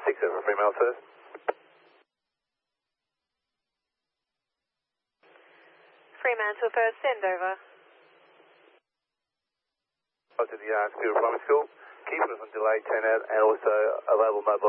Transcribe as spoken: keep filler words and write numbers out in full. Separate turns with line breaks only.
six over Fremantle first.
Fremantle first, send over.
To the uh, Spirit Primary School. Keep it on delay ten out and also available mobile.